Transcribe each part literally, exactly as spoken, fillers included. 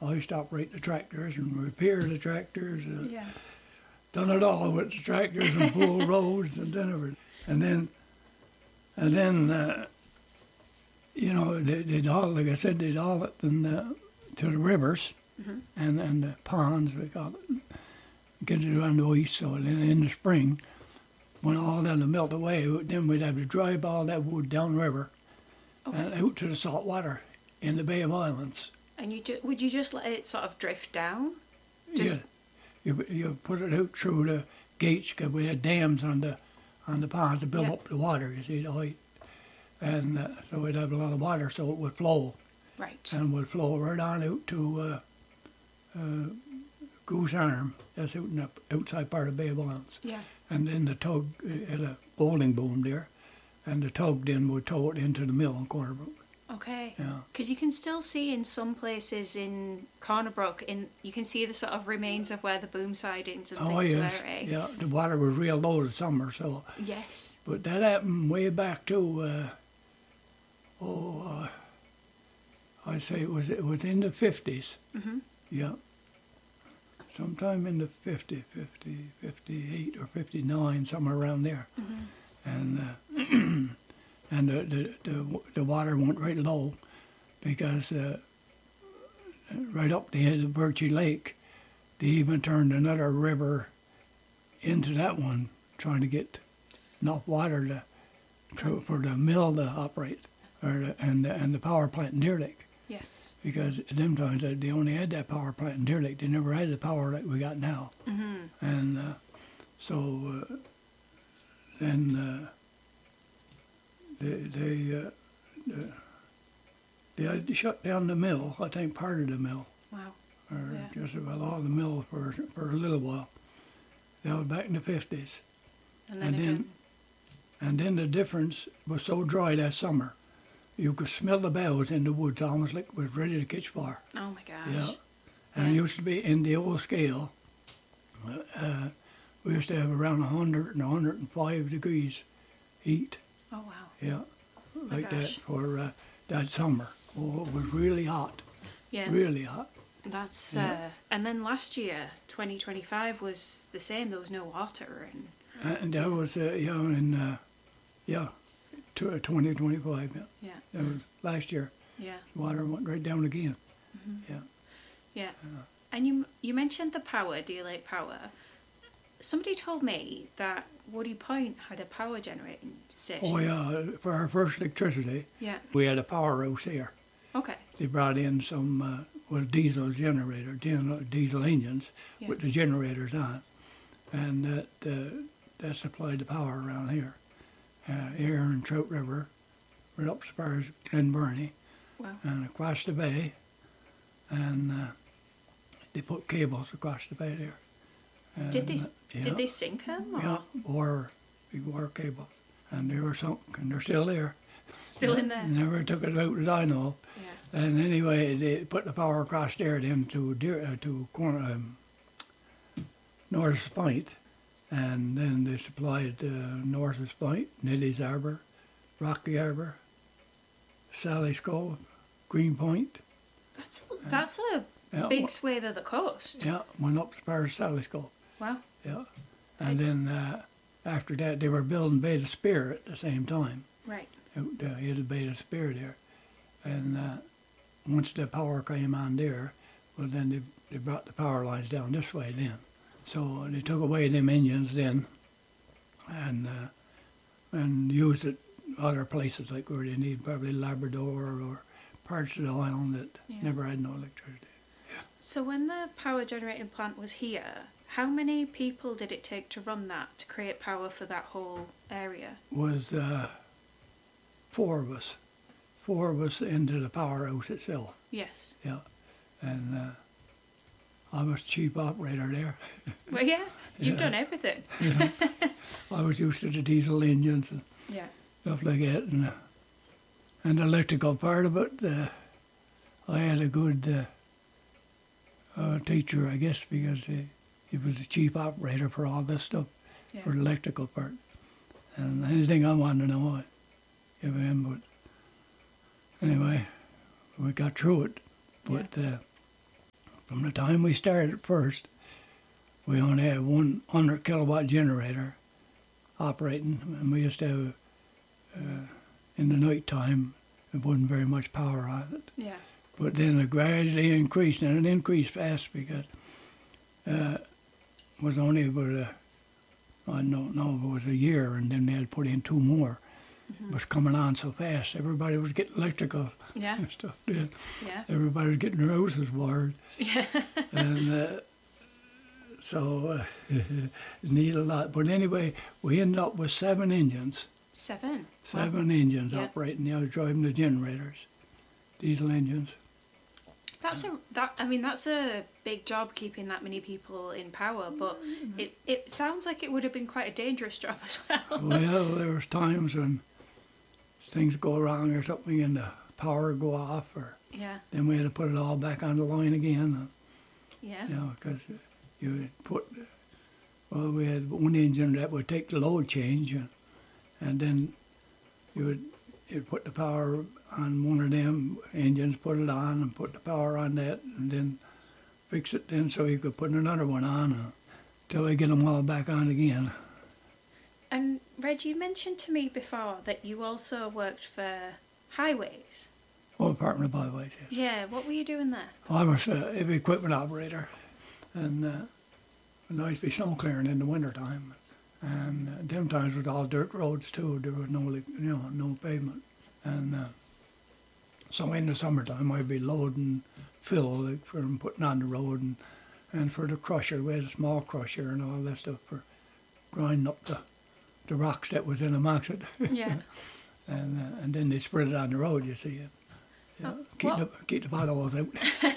I used to operate the tractors and repair the tractors. Uh, Yeah. Done it all with the tractors and pulled roads and done everything. And then, and then, uh, you know, they, they'd haul, like I said, they'd haul it and, uh, to the rivers Mm-hmm. and, and the ponds, we call it, get it around the east. So then in the spring, when all that would melt away, then we'd have to drive all that wood downriver Okay. and out to the salt water in the Bay of Islands. And you ju- would you just let it sort of drift down? Just Yeah. You, you put it out through the gates because we had dams on the on the ponds to build Yeah. up the water, you see, the height. And uh, so we'd have a lot of water so it would flow. right. And would flow right on out to uh, uh, Goose Arm. That's out in the outside part of Bay of Islands. Yeah. And then the tug uh, had a bowling boom there. And the tug then would tow it into the mill in Corner Brook. Okay. Yeah. Because you can still see in some places in Corner Brook, in you can see the sort of remains of where the boom sidings and Oh, things yes. were. Eh? Yeah, the water was real low this summer, so. Yes. But that happened way back to, uh, oh, uh, I'd say it was it was in the fifties. Mm-hmm. Yeah. Sometime in the fifty, fifty, fifty-eight or fifty-nine, somewhere around there. Mm-hmm. And uh, and the, the, the, the water went right low because uh, right up the end of Birchie Lake, they even turned another river into that one, trying to get enough water to, to for the mill to operate, or the, and the, and the power plant in Deer Lake. Yes. Because at them times they only had that power plant in Deer Lake. They never had the power like we got now. Mm-hmm. And uh, so uh, then uh, they they, uh, uh, they had to shut down the mill. I think part of the mill, Wow. or Yeah. just about all the mill for for a little while. That was back in the fifties. And then And then- again. And then the difference was so dry that summer, you could smell the boughs in the woods almost like it was ready to catch fire. Oh my gosh. Yeah. And it Yeah. used to be in the old scale, uh, we used to have around one hundred and one hundred five degrees heat. Oh wow. Yeah, my like that gosh. for uh, that summer. Oh, it was really hot, Yeah. really hot. That's Yeah. uh, and then last year, twenty twenty-five was the same. There was no water and And that was, uh, yeah, in, uh, yeah, to, uh, twenty twenty-five, yeah. yeah, That was last year. yeah, Water went right down again. Yeah. yeah. And you you mentioned the power, Deer Lake Power. Somebody told me that Woody Point had a power generating station. Oh, yeah, for our first electricity, Yeah. we had a power house here. Okay. They brought in some uh, well, diesel generator, gen- diesel engines Yeah. with the generators on, and that uh, that supplied the power around here. Uh, here in Trout River, right up as far as Glen Burnie, Wow. and across the bay, and uh, they put cables across the bay there. Did they And, s- uh, yeah, did they sink them? Or Yeah, wire, big wire cables, and they were sunk, and they're still there. Still in there. Never took it out as I know of. Yeah. And anyway, they put the power across there then to Deer, uh, to corner, um, Norris Point, and then they supplied uh, Norris Point, Nilly's Harbour, Rocky Harbour, Sally's Cove, Green Point. That's that's a Yeah, big wa- swathe of the coast. Yeah, went up as far as Sally's Cove. Wow. Yeah, and then uh, after that they were building Bay of Spear at the same time. Right. Out uh, here the Bay of Spear there, and uh, once the power came on there, well then they they brought the power lines down this way then. So they took away them engines then, and uh, and used it other places like where they need probably Labrador or parts of the island that Yeah. never had no electricity. So when the power generating plant was here, how many people did it take to run that to create power for that whole area? Was uh, four of us, four of us into the powerhouse itself. Yes. Yeah, and uh, I was chief operator there. Well, yeah, you've Yeah. done everything. I was used to the diesel engines and Yeah. stuff like that, and uh, and the electrical part of it. Uh, I had a good uh, uh, teacher, I guess, because he, he was the chief operator for all this stuff, Yeah. for the electrical part, and anything I wanted to know, I give him. But anyway, we got through it. But uh, From the time we started first, we only had one one hundred kilowatt generator operating, and we used to have, uh, in the night time, there wasn't very much power on it. Yeah. But then it gradually increased, and it increased fast because uh, it was only about a, I don't know, it was a year, and then they had put in two more. Mm-hmm. It was coming on so fast. Everybody was getting electrical Yeah. and stuff. Yeah. Yeah. Everybody was getting their houses wired. Yeah. And uh, so uh, it needed a lot. But anyway, we ended up with seven engines. Seven. Seven Wow. engines Yeah. operating. You know, driving the generators, diesel engines. That's a that. I mean, that's a big job keeping that many people in power. But it it sounds like it would have been quite a dangerous job as well. Well, there was times when things go wrong or something, and the power would go off, or Yeah. then we had to put it all back on the line again. Yeah. You know, because you would put. Well, we had one engine that would take the load change, and, and then you would you'd put the power on one of them engines, put it on, and put the power on that, and then fix it then so you could put another one on uh, until they get them all back on again. And Reg, you mentioned to me before that you also worked for highways. Oh, Department of Highways, yes. Yeah. What were you doing there? I was a heavy equipment operator, and uh, and I used to be snow clearing in the wintertime. And uh, them times was all dirt roads too. There was no, like, you know, no pavement. And uh, so in the summertime, I'd be loading fill like, for them putting on the road, and, and for the crusher, we had a small crusher and all that stuff for grinding up the, the rocks that was in amongst it. Yeah. and uh, and then they spread it on the road, you see. Yeah, Oh, keep what- the keep the potholes out.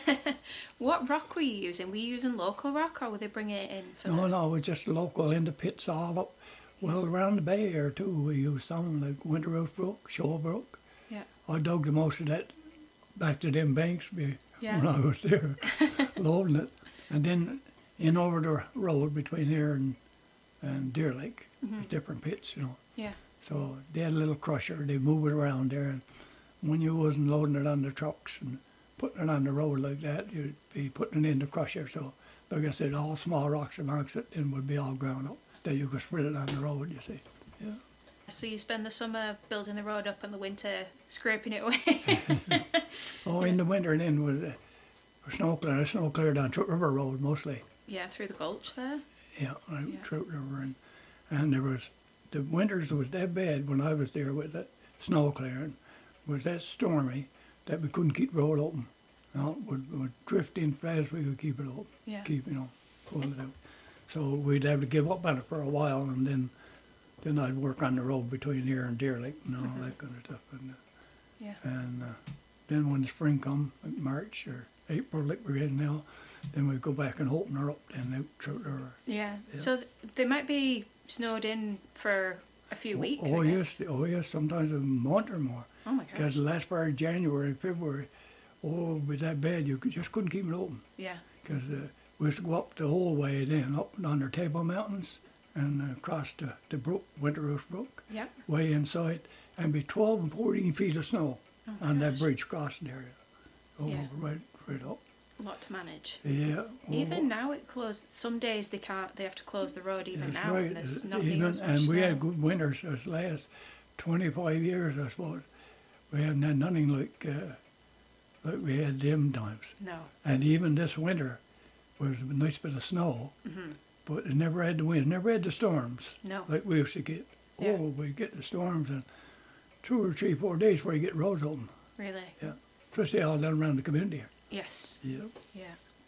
What rock were you using? Were you using local rock, or were they bringing it in for? No, the... no, it was just local in the pits all up, well, around the bay here too. We used some like Winterhouse Brook, Shoal Brook. Yeah. I dug the most of that back to them banks be- Yeah. when I was there, loading it. And then in over the road between here and, and Deer Lake, there's different pits, you know. Yeah. So they had a little crusher, they move it around there. And when you wasn't loading it on the trucks and putting it on the road like that, you'd be putting it in the crusher. So, like I said, all small rocks amongst it and would be all ground up. Then you could spread it on the road, you see. Yeah. So you spend the summer building the road up, and the winter scraping it away. Oh, in the winter, and then with uh, for snow clear, snow cleared on Trout River Road mostly. Yeah, through the gulch there. Yeah, on Yeah. Trout River, and and there was the winters was that bad when I was there with that snow clearing, was that stormy that we couldn't keep the road open. You know, it would, would drift in fast. We could keep it open, Yeah. keep you know, pull it out. So we'd have to give up on it for a while, and then then I'd work on the road between here and Deer Lake and all that kind of stuff. And, uh, Yeah. and uh, then when the spring come, like March or April, like we're in now, then we'd go back and open her up and out Trout River. Yeah. Yeah. So th- they might be snowed in for a few weeks. Oh, I guess. yes, oh yes, sometimes a month or more. Oh my Because gosh. the last part of January, February, oh, it was that bad, you could, just couldn't keep it open. Yeah. Because uh, we used to go up the whole way then, up under Table Mountains and uh, across the, the brook, Winterhouse Brook, Yep. way inside, and be twelve and fourteen feet of snow Oh my on that gosh. bridge crossing area. Oh, Yeah. right, right up. A lot to manage. Yeah. oh, Even now, it closed. Some days they can't. They have to close the road even that's now. right. And there's uh, not even, even as much and we snow. had good winters this last twenty-five years, I suppose. We haven't had nothing like uh, like we had them times. No. And even this winter was a nice bit of snow, Hmm. but it never had the winds, never had the storms No. like we used to get. Yeah. Oh, we'd get the storms in two or three, four days before you get roads open. Really. Yeah, especially all down around the community here. Yes. Yeah, Yeah.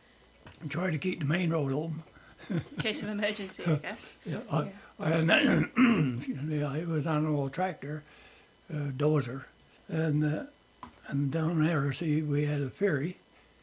and try to keep the main road open. In case of emergency, I guess. Yeah, I, Yeah. I had excuse me, I was on an old tractor, uh, dozer, and uh, and down there, see, we had a ferry.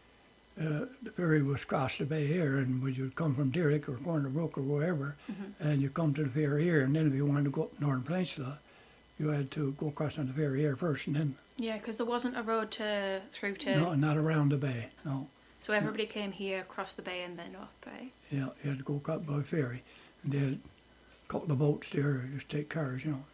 Uh, the ferry was across the bay here, and when you would come from Deer Lake or Corner Brook or wherever, Mm-hmm. and you come to the ferry here, and then if you wanted to go up Northern Peninsula, you had to go across on the ferry here first, and then Yeah, because there wasn't a road to through to. no, not around the bay. No, So everybody came here, across the bay, and then up bay. yeah, you had to go up by ferry, and they had a couple of boats there, just take cars, you know.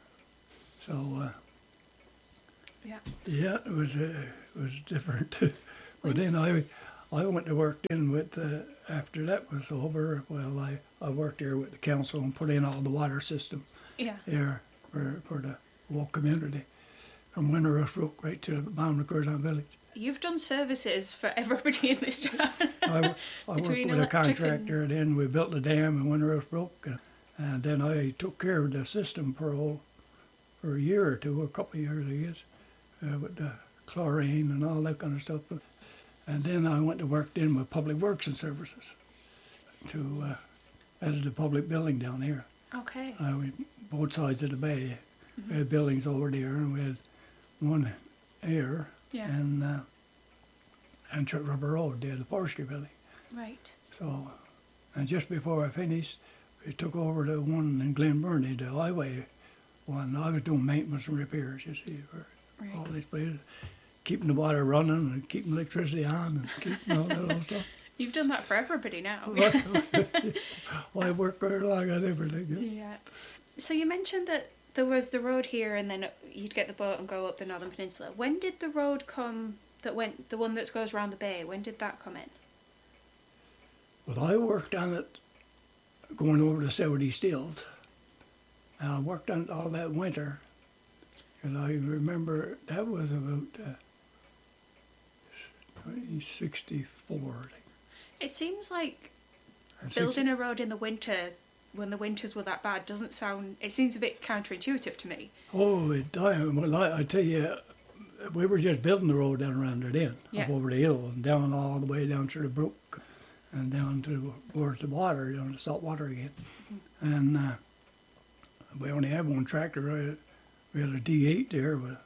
So. Uh, Yeah. Yeah, it was uh, it was different. But then I I went to work in with, uh, after that was over, well, I, I worked there with the council and put in all the water system Yeah. there for, for the whole community, from Winterous Brook right to the bottom of Curzon Village. You've done services for everybody in this town. I, I worked Between with a electric contractor, and then we built the dam in Winterous Brook, and, and then I took care of the system for a, whole, for a year or two, a couple of years, I guess, uh, with the chlorine and all that kind of stuff. And then I went to work in with Public Works and Services to uh, edit the public building down here. Okay. Uh, we, both sides of the bay. We had buildings over there, and we had one here, Yeah. and uh, and Church Rubber Road there, the forestry building. Right. So, and just before I finished, we took over the one in Glen Burnie, the highway one. I was doing maintenance and repairs, you see, for Right. all these places, keeping the water running and keeping electricity on and keeping all that old stuff. You've done that for everybody now. Well, I worked very long on everything. Yeah. Yeah. So you mentioned that there was the road here, and then you'd get the boat and go up the Northern Peninsula. When did the road come that went, the one that goes around the bay? When did that come in? Well, I worked on it going over to South East Hills. And I worked on it all that winter. And I remember that was about uh, nineteen sixty-four, I think. It seems like Or building a road in the winter, when the winters were that bad, doesn't sound, it seems a bit counterintuitive to me. Oh, it died. Well, I, I tell you, we were just building the road down around there then, Yeah. up over the hill and down all the way down to the brook and down to towards the water, down to salt water again. Mm-hmm. And uh, we only had one tractor. I, we had a D eight there, but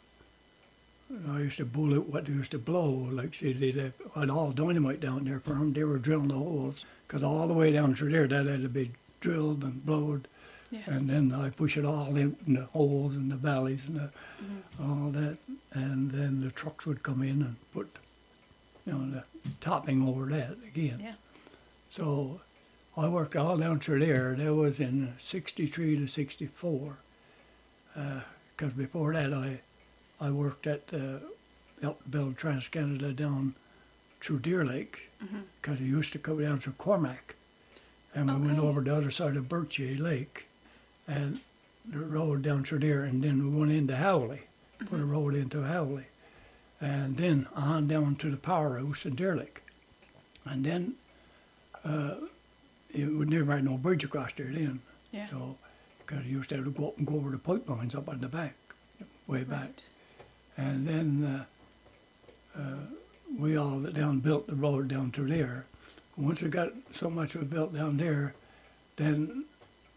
I used to bull out what they used to blow. Like, see, they had all dynamite down there for them. They were drilling the holes, because all the way down through there, that had to be drilled and blowed. Yeah. And then I push it all in, in the holes and the valleys and the, Mm-hmm. all that. And then the trucks would come in and put, you know, the topping over that again. Yeah. So I worked all down through there. That was in sixty-three to sixty-four. Because uh, before that, I I worked at uh, helped build Trans-Canada down through Deer Lake, because mm-hmm. it used to come down through Cormac. And we Okay. went over the other side of Birchie Lake, and the road down through there, and then we went into Howley, mm-hmm. put a road into Howley, and then on down to the powerhouse in Deer Lake. And then uh, it would never had no bridge across there then. Yeah. So, because you used to have to go up and go over the pipelines up on the back, way back. Right. And then uh, uh, we all down built the road down through there. Once we got so much was built down there, then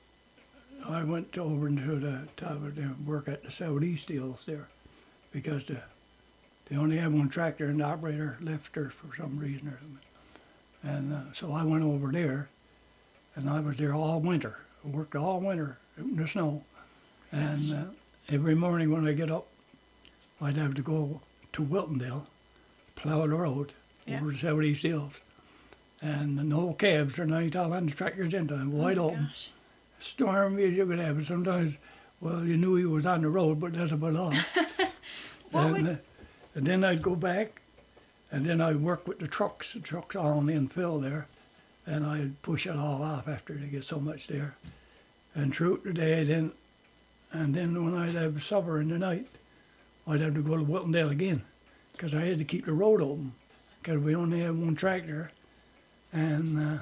I went over into the top of the work at the Southeast Hills there, because the, they only had one tractor and the operator left her for some reason or something. And uh, so I went over there, and I was there all winter. I worked all winter in the snow. And uh, every morning when I get up, I'd have to go to Wiltondale, plow the road Yeah. over the Southeast Hills. And no cabs or nothing, all on the tractors in time, wide Oh my open. gosh. Stormy as you could have it. Sometimes, well, you knew he was on the road, but that's about all. What and, would- uh, and then I'd go back, and then I'd work with the trucks. The trucks all in fill there, and I'd push it all off after they get so much there. And through the day, then, and then when I'd have supper in the night, I'd have to go to Wiltondale again, because I had to keep the road open, because we only had one tractor, and uh,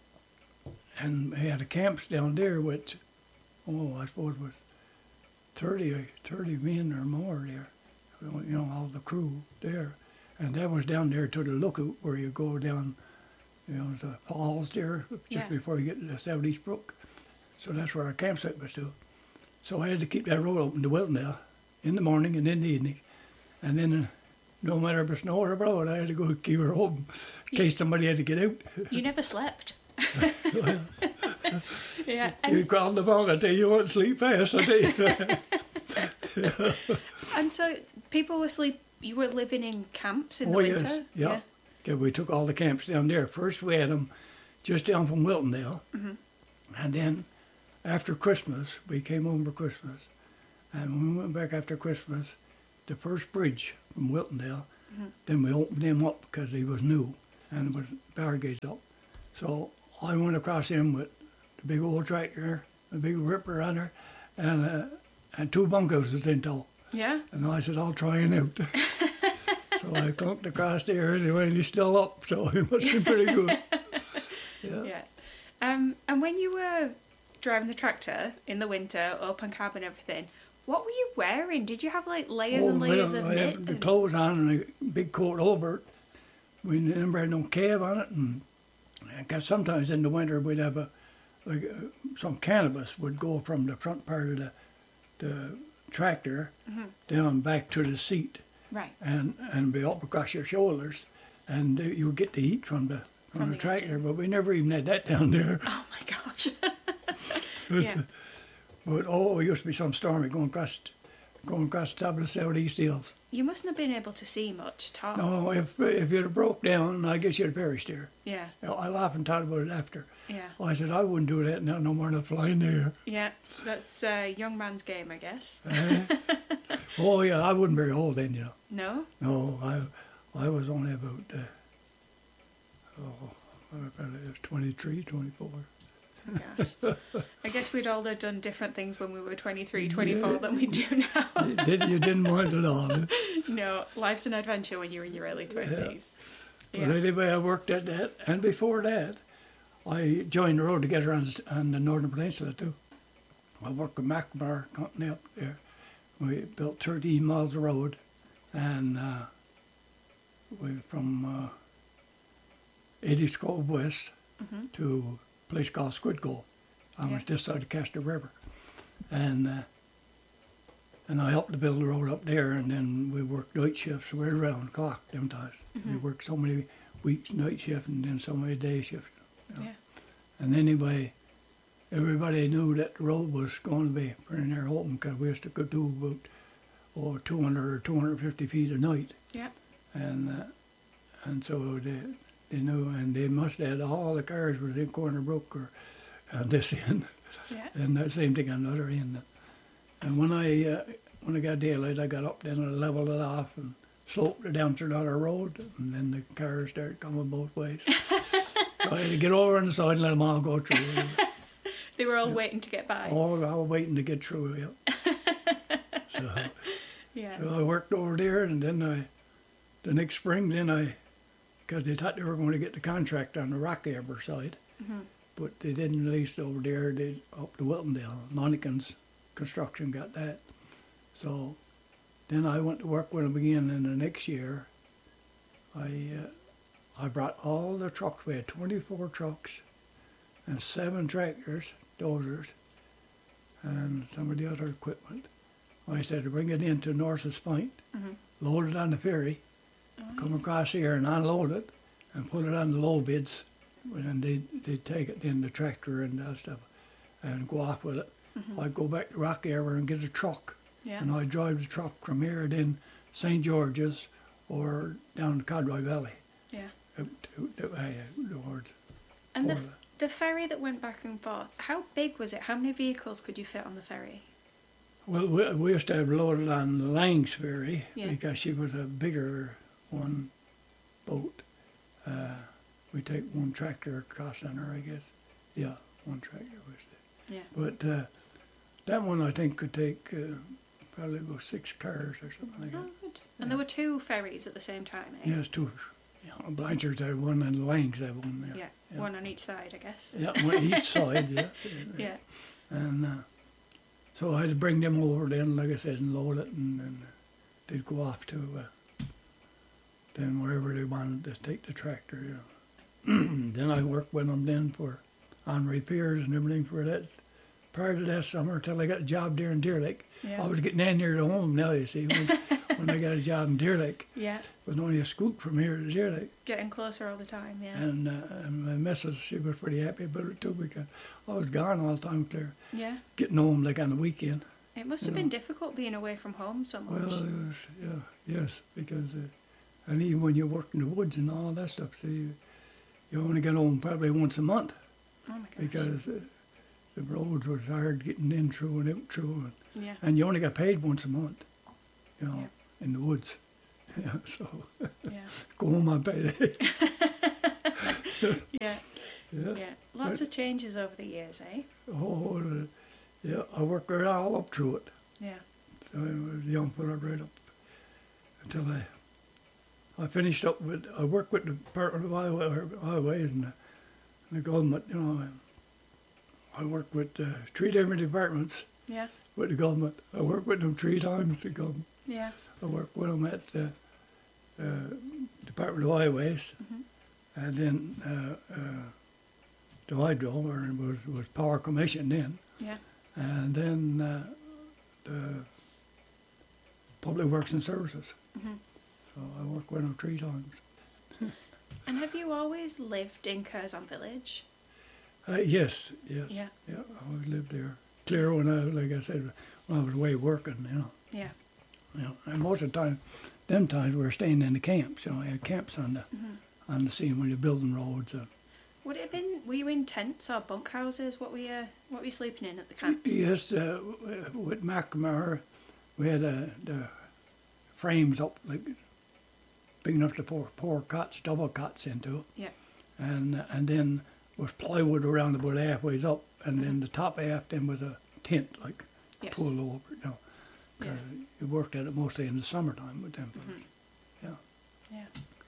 and we had the camps down there with, oh, I suppose it was thirty, thirty men or more there, you know, all the crew there. And that was down there to the lookout where you go down, you know, the falls there, just Yeah. before you get to the Southeast Brook. So that's where our campsite was too. So I had to keep that road open to Wiltondale in the morning and in the evening. And then uh, no matter if it snowed or blowed, I had to go keep her open in case somebody had to get out. You never slept. Yeah. You And, crawled the bog, I tell you what, sleep fast, I tell you. and so people were sleep. You were living in camps in the Oh, winter. yes, yeah. Okay, we took all the camps down there. First we had them just down from Wiltondale. Mm-hmm. And then after Christmas, we came home for Christmas. And when we went back after Christmas, the first bridge from Wiltondale, Mm-hmm. then we opened him up because he was new. and with barricades up. So I went across him with the big old tractor, a big ripper runner, and uh, and two bunkhouses in tow. Yeah. And I said, I'll try and out. So I clunked across there anyway, and he's still up, so it must be pretty good. Yeah. Yeah. Um, and when you were driving the tractor in the winter, open cab and everything, what were you wearing? Did you have like layers Oh, and layers well, of I knit? had the and- clothes on and a big coat over it. We never had no cab on it, and because sometimes in the winter we'd have a like uh, some canvas would go from the front part of the the tractor Mm-hmm. down back to the seat, Right. and and be up across your shoulders, and uh, you would get the heat from the from, From the, the tractor. engine. But we never even had that down there. Oh my gosh. But, Yeah. but oh, it used to be some stormy going across going across the top of the southeast hills. You mustn't have been able to see much at all. No, if if you'd have broke down, I guess you'd have perished there. Yeah. You know, I laughed and thought about it after. Yeah. Well, I said, I wouldn't do that now, no more than flying there. Yeah. That's a young man's game, I guess. Eh? Oh, yeah, I wasn't very old then, you know. No? No, I I was only about, uh, oh, I probably was twenty-three, twenty-four. Oh, gosh. I guess we'd all have done different things when we were twenty-three, twenty-four than we do now. You, did, you didn't want it all. But No, life's an adventure when you're in your early twenties. Yeah. anyway, I worked at that. And before that, I joined the road together on, on the Northern Peninsula, too. I worked with McNamara Company up there. We built thirteen miles of road, and uh, we from uh, eightieth Cove West Mhm. to a place called Squid Cove. I Yeah. was just side of Castor River, and uh, and I helped to build the road up there. And then we worked night shifts right around the clock. Them times we worked so many weeks night shift, and then so many day shifts. you know. Yeah. And anyway, everybody knew that the road was going to be pretty near open because we used to go do about oh, two hundred or two hundred fifty feet a night. Yeah. And uh, and so they, they knew, and they must have had all the cars was in Corner Brook or on this end, Yeah. and the same thing on the other end. And when I uh, when I got daylight, I got up, then I leveled it off and sloped it down through another road, and then the cars started coming both ways. So I had to get over on the side and let them all go through. They were all waiting to get by. All I was waiting to get through. Yeah. So, Yeah. so I worked over there, and then I, the next spring, then I, because they thought they were going to get the contract on the Rock Arbor side, Mhm. but they didn't release over there. They up to Wiltondale. Nonikin's construction got that. So then I went to work with them again, and the next year, I uh, I brought all the trucks. We had twenty-four trucks and seven tractors, dozers, and some of the other equipment. I said to bring it into Norse's Point, Mhm. load it on the ferry, come across here and unload it, and put it on the low bids, and they'd, they'd take it in the tractor and that stuff, and go off with it. I'd go back to Rock Arbor and get a truck, Yeah. and I'd drive the truck from here to Saint George's or down to Codroy Valley, Yeah. out to, to, uh, towards And the, Florida. the ferry that went back and forth, how big was it? How many vehicles could you fit on the ferry? Well, we, we used to have loaded on Lang's ferry Yeah. because she was a bigger one boat. Uh, we take one tractor across on her, I guess. Yeah, one tractor was there. Yeah. But uh, that one I think could take uh, probably about six cars or something like Oh, that. good. And there were two ferries at the same time, eh? Yes, two. Yeah, Blanchards had one and Lang's had one there. Yeah. Yeah. One on each side, I guess. Yeah, one each side, yeah. Yeah. And uh, so I had to bring them over then, like I said, and load it, and then they'd go off to uh, then wherever they wanted to take the tractor, you know. Then I worked with them then for on repairs and everything for that. Prior to that summer, till I got a job there in Deer Lake. Yeah. I was getting in here to home now, you see, when, when I got a job in Deer Lake. Yeah. It was only a scoot from here to Deer Lake. Getting closer all the time, yeah. And, uh, and my missus, she was pretty happy about it too, because I was gone all the time clear, Yeah. getting home like on the weekend. It must have Yeah. been difficult being away from home so much. Well, it was, yeah, yes, because, uh, and even when you work in the woods and all that stuff, see, you, you only get home probably once a month, oh my gosh. because uh, the roads was hard getting in through and out through, and, Yeah. and you only got paid once a month, you know, Yeah. in the woods. Yeah, so Yeah. go home on payday. Yeah. Yeah. Yeah. Lots of changes over the years, eh? Oh, uh, yeah, I worked right all up through it. Yeah. I was a young fella right up until I I finished up with, I worked with the Department of Highway, Highways and the, the government, you know. I worked with uh, three different departments Yeah. with the government. I worked with them three times, the government. Yeah. I worked with them at the uh, Department of Highways, Mm-hmm. and then uh, uh, the Hydro, or it was, was Power Commission then, Yeah. and then uh, the Public Works and Services. Mm-hmm. So I worked with them three times. And have you always lived in Curzon Village? Uh, yes, yes. Yeah. Yeah, I always lived there. Clear when I, like I said, when I was away working, you know. Yeah. You know, and most of the time, them times we were staying in the camps. You know, we had camps on the Mm-hmm. on the scene when you're building roads. Uh, Would it have been? Were you in tents or bunkhouses? What were you? What were you sleeping in at the camps? yes, uh, w- with McNamara, we had uh, the frames up like big enough to pour, pour cots, double cots into it. Yeah. And and then was plywood around about halfway up, and then the top half then was a tent like Yes. pulled over. You know, 'cause Yeah. you worked at it mostly in the summertime with them. fellas. Yeah. Yeah,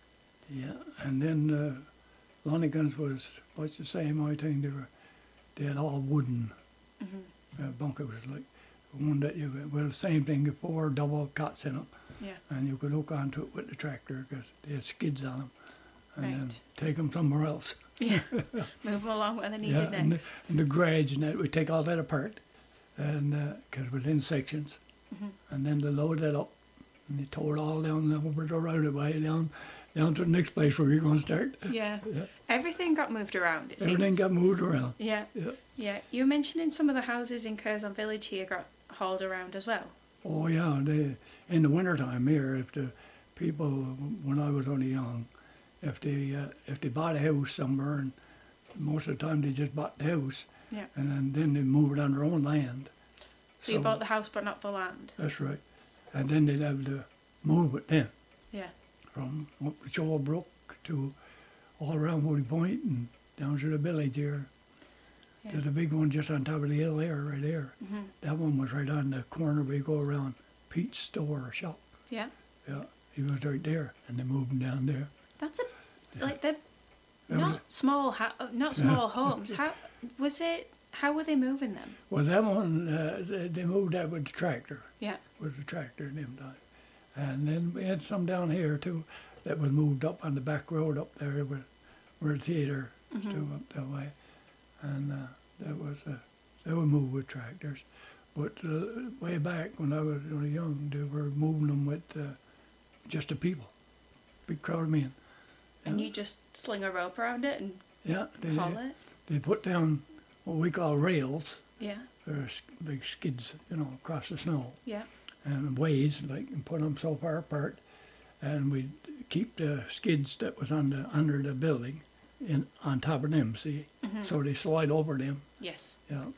yeah. And then uh, Lonigans was was the same. I think they were they had all wooden Mm-hmm. uh, bunkers like one that you well the same thing before, double cots in them, Yeah. and you could hook onto it with the tractor because they had skids on them, and then Right. take them somewhere else. Yeah. Move them along where they needed Yeah, and the, next. and the garage and that, we take all that apart, and because it was in sections, Mhm. and then they load that up, and they tore it all down over the roundabout down, down to the next place where you're going to start. Yeah. Yeah. Everything got moved around. It Everything seems. got moved around. Yeah. Yeah. Yeah. You were mentioning some of the houses in Curzon Village here got hauled around as well. Oh yeah, they in the wintertime here, if the people when I was only young, if they uh, if they bought a house somewhere, and most of the time they just bought the house, Yeah. and then, then they move it on their own land. So, you So- bought the house but not the land. That's right, and then they'd have to move it then. Yeah. From up the Shoal Brook to all around Woody Point and down to the village here. Yeah. There's a big one just on top of the hill there, right there. Mhm. That one was right on the corner where you go around Pete's store or shop. Yeah. Yeah, he was right there, and they moved him down there. That's a like they're That was not small ha- uh, not small homes. How was it? How were they moving them? Well, that one, uh, they, they moved that with the tractor, Yeah. with the tractor in them time. And then we had some down here too that was moved up on the back road up there where, where the theater is too up that way. And uh, that was, uh, they were moved with tractors. But uh, way back when I was really young, they were moving them with uh, just the people, big crowd of men. And you just sling a rope around it and Yeah, they, haul it. they put down what we call rails, Yeah. or s- big skids, you know, across the snow. Yeah. And ways, like, and put them so far apart, and we'd keep the skids that was on the under the building, in on top of them. See, Mm-hmm. so they slide over them, Yes. you know,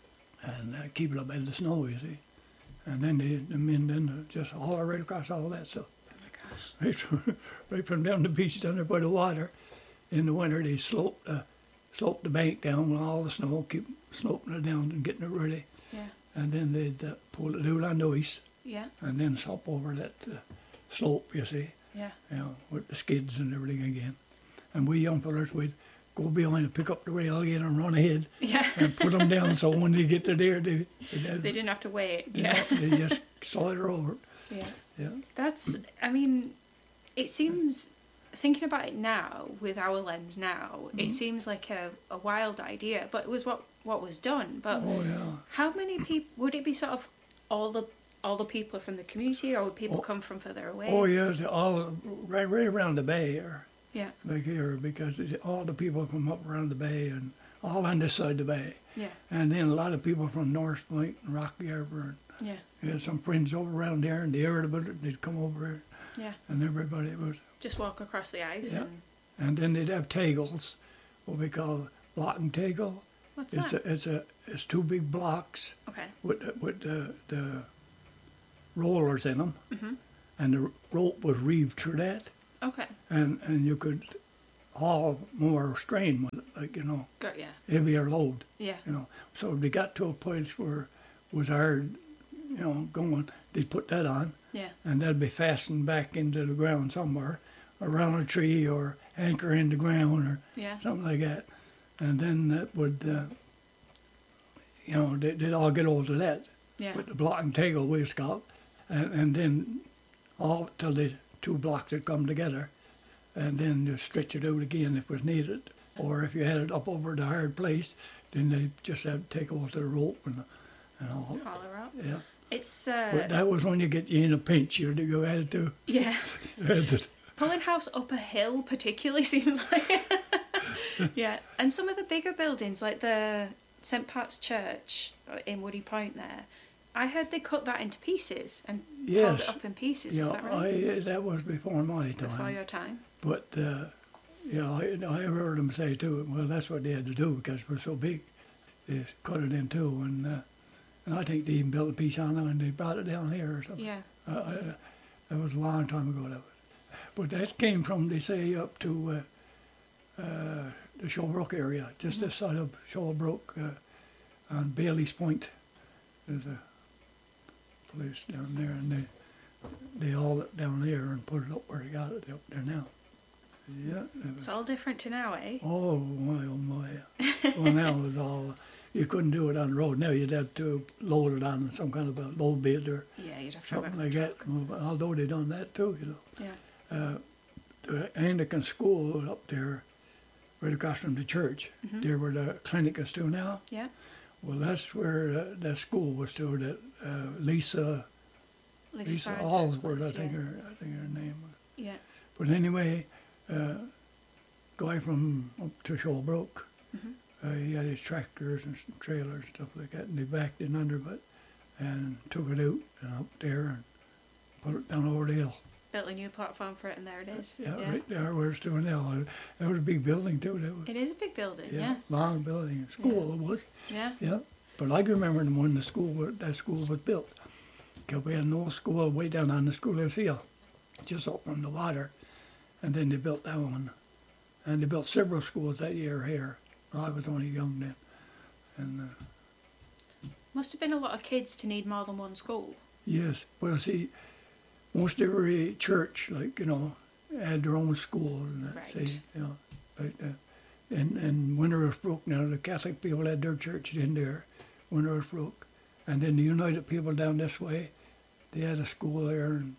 and uh, keep it up in the snow. You see, and then they, the men then just haul it right across all that stuff, Oh my gosh. right, from, right from down the beach down there by the water. In the winter, they slope the slope the bank down with all the snow, keep sloping it down and getting it ready, Yeah. and then they'd uh, pull it out on the ice. Yeah. And then slop over that uh, slope, you see, Yeah. you know, with the skids and everything again. And we young fellas would go behind and pick up the rail again and run ahead Yeah. and put them down so when they get to there, they, they, They didn't have to wait. you Yeah. know, they just slide her over. Yeah. Yeah. That's, I mean, it seems, thinking about it now, with our lens now, it seems like a, a wild idea, but it was what, what was done. But Oh, yeah. how many people, would it be sort of all the all the people from the community, or would people Oh. come from further away? Oh, yes, all right, right around the bay here, Yeah. like here, because it, all the people from up around the bay and all on this side of the bay. Yeah. And then a lot of people from North Point and Rocky Harbor. And Yeah. we had some friends over around there, and they heard about it, and they'd come over here. Yeah. And everybody was, Just walk across the ice Yeah. and and then they'd have tegels, what we call block and tegel. what's It's that? a, it's a, it's two big blocks Okay. with the- with the, the rollers in them, Mhm. and the rope was reeved through that, Okay. and and you could haul more strain with it, like, you know, Got ya. heavier load, Yeah. you know. So they got to a place where it was hard, you know, going, they put that on, Yeah. and that'd be fastened back into the ground somewhere, around a tree or anchor in the ground or Yeah. something like that. And then that would, uh, you know, they, they'd all get over to that Yeah. with the block and tackle we got, and, and then all till the two blocks had come together, and then you stretch it out again if it was needed. Or if you had it up over the hard place, then they just had to take hold of the rope and, and all. Holler up. Yeah. It's uh, But that was when you get you in a pinch, you you had to. yeah. You had to. Pulling house up a hill particularly seems like. Yeah, and some of the bigger buildings like the Saint Pat's Church in Woody Point there, I heard they cut that into pieces and pulled Yes. it up in pieces. Yeah, Is that right? I, that was before my time. Before your time. But, uh, yeah, I, I heard them say too, well, that's what they had to do because it was so big. They cut it in two, and, uh, and I think they even built a piece on it and they brought it down here or something. Yeah. Uh, I, that was a long time ago, that was. But that came from, they say, up to uh, uh, the Showbrook area, just this side of Showbrook, uh, on Bailey's Point. There's a place down there, and they, they hauled it down there and put it up where they got it up there now. Yeah. it was- It's all different to now, eh? Oh my, oh my. Well, now it's all, you couldn't do it on the road. Now you'd have to load it on some kind of a low bed or Yeah, you'd have to have something a like truck. that. Although they done that too, you know. Yeah. Uh, the Anglican school was up there, right across from the church. Mm-hmm. There where the clinic is to now. Yeah. Well, that's where uh, that school was to. That uh, Lisa, Lisa, Lisa Sorensen's Allsworth, I place, think yeah. her, I think her name was. Yeah. But anyway, uh, guy from up to Showbrook, Mm-hmm. uh, he had his tractors and some trailers and stuff like that, and they backed it under it and took it out and up there and put it down over the hill. Built a new platform for it, and there it is. Yeah, right there where it's doing now. Uh, That was a big building too. That was, It is a big building. yeah, Yeah. long building. School it was. Yeah. Yeah, but I can remember when the school wa- that school was built. Because we had an old school way down on the Schoolhouse Hill, just up from the water, and then they built that one, and they built several schools that year here. I was only young then, and uh, Must have been a lot of kids to need more than one school. yes, well, see, most every church, like you know, had their own school, and that, Right. see, you know, like, uh, and and Wintersbrook now the Catholic people had their church in there, Wintersbrook, and then the United people down this way, they had a school there in,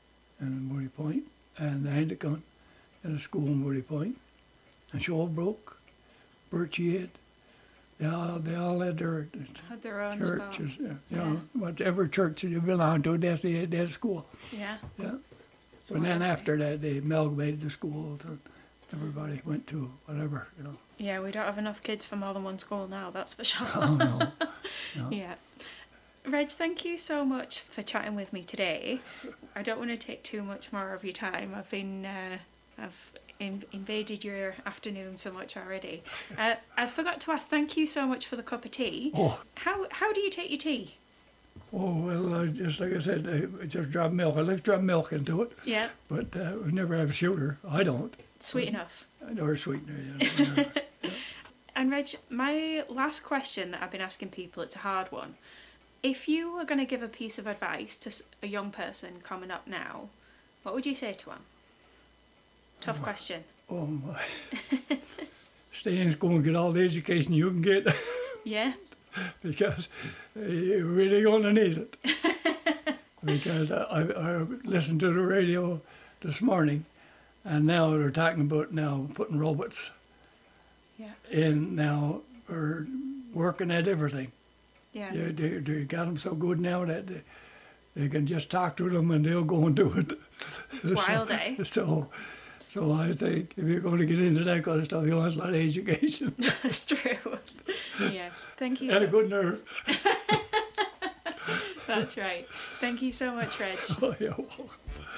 in Woody Point, and the Anglican had a school in Woody Point, and Shawbrook, Birchhead, they all they all had their Had their own spot. churches, yeah, you Yeah. know, whatever church you belonged to, they had, they had a school. Yeah. Yeah. It's But then wild, eh? after that, they amalgamated the schools, and everybody went to whatever, you know. Yeah, we don't have enough kids for more than one school now, that's for sure. Oh no. no. Yeah. Reg, thank you so much for chatting with me today. I don't want to take too much more of your time. I've been, uh, I've in- invaded your afternoon so much already. Uh, I forgot to ask, thank you so much for the cup of tea. Oh, How how do you take your tea? oh well, uh, just like I said, I just drop milk. I like to drop milk into it, Yeah, but uh, we never have sugar. I don't. sweet enough. Or sweetener, you know. yeah. And Reg, my last question that I've been asking people, it's a hard one. If you were going to give a piece of advice to s- a young person coming up now, what would you say to them? Tough question. Oh my. Stay in school and get all the education you can get Yeah? because you're really going to need it. Because I, I, I listened to the radio this morning, and now they're talking about now putting robots Yeah. in now for working at everything. Yeah. They, they, they got them so good now that they, they can just talk to them and they'll go and do it. It's wild, eh? So, so I think if you're going to get into that kind of stuff, you'll have a lot of education That's true. Yeah. Thank you. and a so- good nerve. That's right. Thank you so much, Reg. Oh, yeah, well,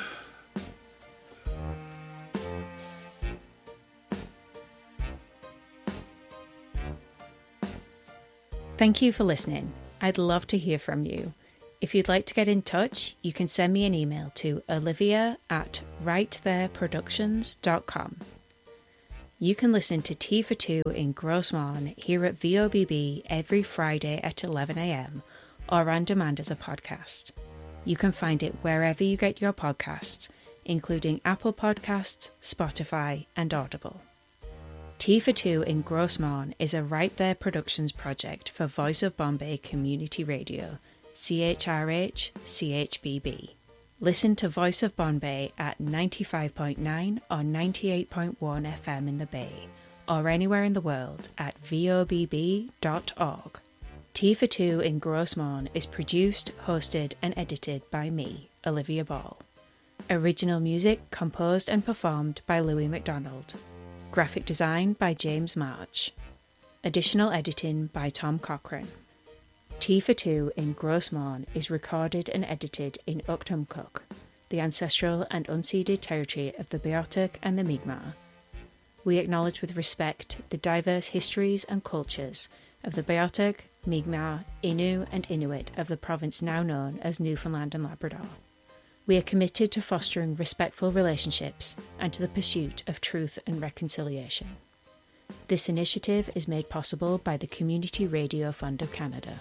Thank you for listening. I'd love to hear from you. If you'd like to get in touch, you can send me an email to olivia at right there productions dot com. You can listen to Tea for Two in Grossmorn here at V O B B every Friday at eleven a m or on demand as a podcast. You can find it wherever you get your podcasts, including Apple Podcasts, Spotify and Audible. Tea for Two in Grossmorn is a Right There Productions project for Voice of Bombay Community Radio, C H R H C H B B. Listen to Voice of Bombay at ninety-five point nine or ninety-eight point one F M in the Bay, or anywhere in the world at V O B B dot org. Tea for Two in Grossmorn is produced, hosted and edited by me, Olivia Ball. Original music composed and performed by Louis MacDonald. Graphic design by James March. Additional editing by Tom Cochran. Tea for Two in Grossmorn is recorded and edited in Uktumkuk, the ancestral and unceded territory of the Beothuk and the Mi'kmaq. We acknowledge with respect the diverse histories and cultures of the Beothuk, Mi'kmaq, Innu and Inuit of the province now known as Newfoundland and Labrador. We are committed to fostering respectful relationships and to the pursuit of truth and reconciliation. This initiative is made possible by the Community Radio Fund of Canada.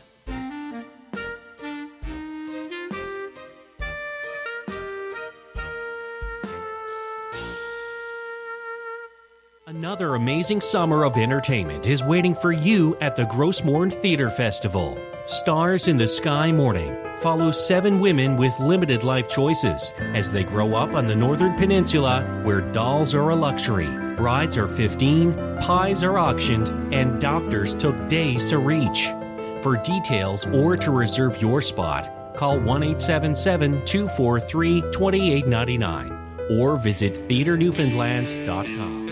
Another amazing summer of entertainment is waiting for you at the Grossmorn Theatre Festival. Stars in the Sky Morning follows seven women with limited life choices as they grow up on the Northern Peninsula where dolls are a luxury, brides are fifteen, pies are auctioned, and doctors took days to reach. For details or to reserve your spot, call one eight seven seven, two four three, two eight nine nine or visit theatre newfoundland dot com.